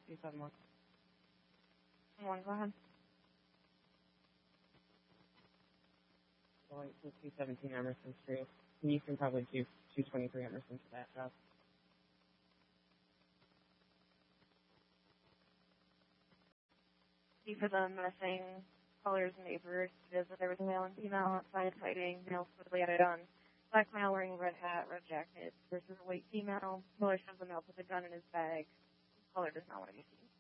271. Go ahead. Going to 217 Emerson Street. You can probably do 223 Emerson for that job. For the missing colors neighbors, that there was a male and female outside fighting, male quickly added on black male wearing red hat, red jacket versus a white female. Miller shoves the male with a gun in his bag. Color does not want to be seen.